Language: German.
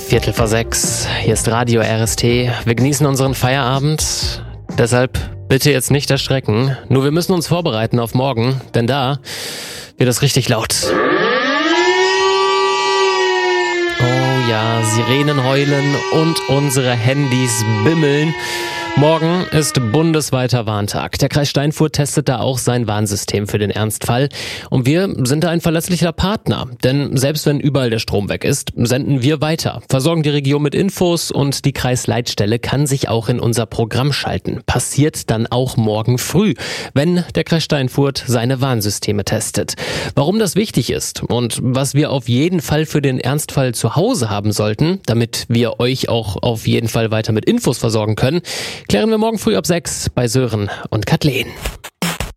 5:15. Hier ist Radio RST. Wir genießen unseren Feierabend. Deshalb bitte jetzt nicht erschrecken. Nur wir müssen uns vorbereiten auf morgen, denn da wird es richtig laut. Oh ja, Sirenen heulen und unsere Handys bimmeln. Morgen ist bundesweiter Warntag. Der Kreis Steinfurt testet da auch sein Warnsystem für den Ernstfall. Und wir sind da ein verlässlicher Partner. Denn selbst wenn überall der Strom weg ist, senden wir weiter, versorgen die Region mit Infos und die Kreisleitstelle kann sich auch in unser Programm schalten. Passiert dann auch morgen früh, wenn der Kreis Steinfurt seine Warnsysteme testet. Warum das wichtig ist und was wir auf jeden Fall für den Ernstfall zu Hause haben sollten, damit wir euch auch auf jeden Fall weiter mit Infos versorgen können, klären wir morgen früh ab 6 bei Sören und Kathleen.